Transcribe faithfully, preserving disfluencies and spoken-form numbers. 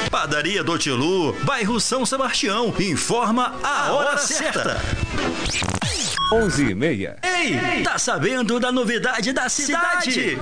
Padaria do Tilu, bairro São Sebastião, informa a hora certa. onze e meia. Ei, tá sabendo da novidade da cidade?